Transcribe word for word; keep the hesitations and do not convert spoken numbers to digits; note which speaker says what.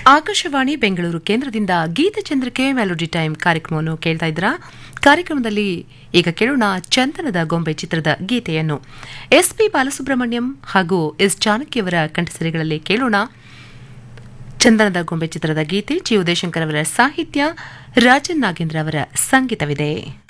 Speaker 1: ಆಕಾಶವಾಣಿ ಬೆಂಗಳೂರು ಕೇಂದ್ರದಿಂದ ಗೀತಚಂದ್ರಿಕೆ melody time ಕಾರ್ಯಕ್ರಮವನ್ನು ಕೇಳ್ತಾ ಇದ್ದೀರಾ. ಕಾರ್ಯಕ್ರಮದಲ್ಲಿ ಈಗ ಕೇಳೋಣ ಚಂದನದ ಗೊಂಬೆ ಚಿತ್ರದ ಗೀತೆಯನ್ನು. ಎಸ್ ಪಿ ಬಾಲಸುಬ್ರಹ್ಮಣ್ಯಂ ಹಾಗೂ ಎಸ್ ಜಾನಕಿಯವರ ಕಂಠಸಿರಿಗಳಲ್ಲಿ ಕೇಳೋಣ. ಚಂದನದ ಗೊಂಬೆ ಚಿತ್ರದ ಗೀತೆ ಜಿ ಉದಯಶಂಕರ್ ಅವರ ಸಾಹಿತ್ಯ, ರಾಜನ್ ನಾಗೇಂದ್ರ ಅವರ ಸಂಗೀತವಿದೆ.